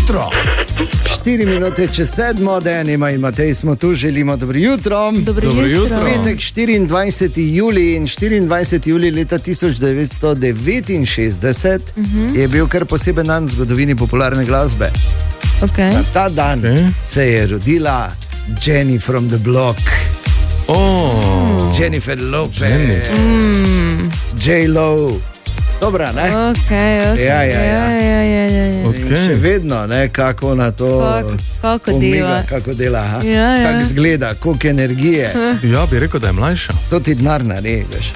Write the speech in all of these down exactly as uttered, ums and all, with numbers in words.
jutro. štiri minute čez sedmo, Denima in Matej smo tu, želimo dobro jutro. Dobro jutro. jutro. Petek štiriindvajseti julij in štiriindvajseti julij leta tisoč devetsto devetinšestdeset uh-huh. je bil kar poseben dan v zgodovini popularne glasbe. Okay. Na ta dan okay. se je rodila Jenny from the Block. Oh. Jennifer Lopez, mm. J-Lo. Dobra, ne? Okay, okay. Ja, ja, ja. ja, ja, ja, ja. Okay. Še vedno, ne, kako na to Kak, kako umiga, dela. Kako dela, ha? Ja, ja. Kako zgleda, koliko energije. Ja, bi rekel, da je mlajša. To ti denar naredi, veš.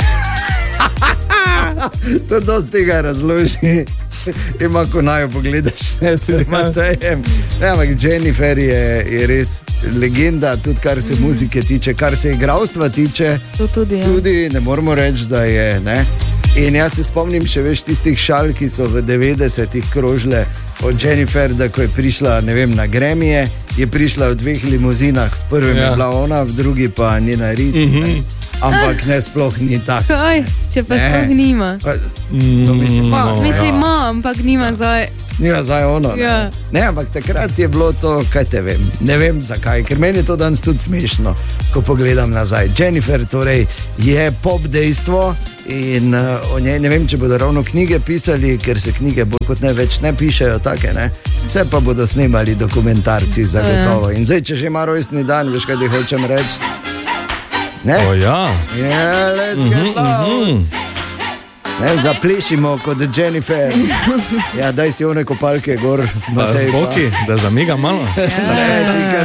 To dosti tega razloži. Ima, ko najo pogledaš, ne, se ima tajem. Ne, ampak Jennifer je, je res legenda, tudi kar se mm. muzike tiče, kar se igralstva tiče. To tudi, ja. Tudi ne moramo reči, da je, ne. In jaz se spomnim še več tistih šal, ki so v devetdesetih krožile od Jennifer, da ko je prišla, ne vem, na Grammyje, je prišla v dveh limuzinah. V prvem ja. je bila ona, v drugi pa Nina Reid. Mm-hmm. Ampak ne, sploh ni tako. Kaj? Če pa ne. Sploh nima. Pa, no, mislim, ma, no, mislim, ja. ima, ampak nima zdaj. Nima zdaj ono. Ne? Ja. Ne, ampak takrat je bilo to, kaj te vem. Ne vem zakaj, ker meni je to danes tudi smešno, ko pogledam nazaj. Jennifer torej je pop dejstvo in uh, o njej ne vem, če bodo ravno knjige pisali, ker se knjige bolj kot ne več ne pišejo take, ne. Vse pa bodo snemali dokumentarci zagotovo. In zdaj, če že ima rojstni dan, veš, kaj ti hočem reči. Ne? O ja. Yeah, let's get mm-hmm, loud. Mm-hmm. Ne, zaplešimo kot Jennifer. Ja, daj si one kopalke gor. Z boki, da zamiga malo. Ne,